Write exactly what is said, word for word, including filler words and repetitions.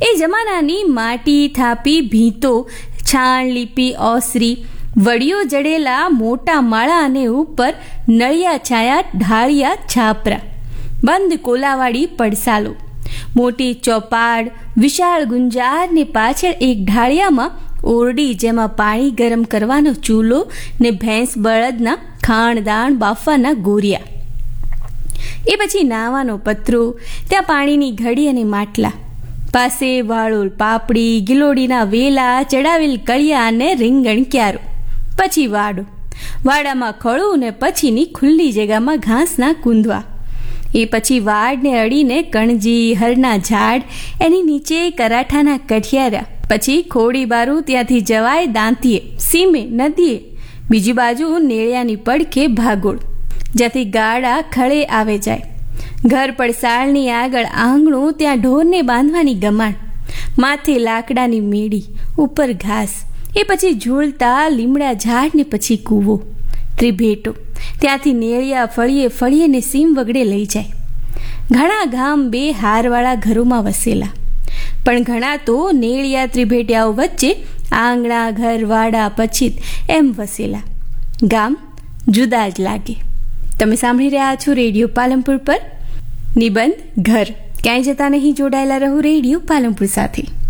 એ જમાનાની માટી થાપી ભીંતો, છાણ લીપી ઓસરી, વડીઓ જડેલા મોટા માળા અને ઉપર નળિયા છાયા ઢાળિયા છાપરા, બંધ કોલાવાળી પડસાલો, મોટી ચોપાડ, વિશાળ ગુંજાર ને પાછળ એક ઢાળિયામાં ઓરડી જેમાં પાણી ગરમ કરવાનો ચૂલો ને ભેંસ બળદના ખાણદાણ બાફવાના ગોરિયા. એ પછી નાવાનો પતરો, ત્યાં પાણીની ઘડી અને માટલા, પાસે વાળોલ પાપડી, ગિલોડીના વેલા, ચડાવેલ કળિયા અને રીંગણ ક્યારો. પછી વાડો, વાડામાં ખળું ને પછીની ખુલ્લી જગ્યામાં ઘાસના કૂંદવા. એ પછી વાડને અડીને કણજી, હરના ઝાડ, એની નીચે કરાઠાના કઠિયારા. પછી ખોડી બારું, ત્યાંથી જવાય દાંતીએ, સીમે, નદીએ. બીજી બાજુ નેળિયાની પડખે ભાગોળ, જ્યાંથી ગાડા ખળે આવે જાય. ઘર પડસાળની આગળ આંગણું, ત્યાં ઢોરને બાંધવાની ગમાણ, માથે લાકડાની મેળી, ઉપર ઘાસ. એ પછી ઝૂલતા લીમડા ઝાડ ને પછી કૂવો, ત્રિભેટો, ત્યાંથી નેળિયા ફળીએ ફળીએ ને સીમ વગડે લઈ જાય. ઘણા ગામ બે હારવાળા ઘરોમાં વસેલા, પણ ઘણા તો નેળિયા ત્રિભેટિયાઓ વચ્ચે આંગણા, ઘર, વાડા, પછીત એમ વસેલા. ગામ જુદા જ લાગે. તમે સાંભળી રહ્યા છો રેડિયો પાલનપુર પર નિબંધ ઘર. ક્યાંય જતા નહીં, જોડાયેલા રહો રેડિયો પાલનપુર સાથે.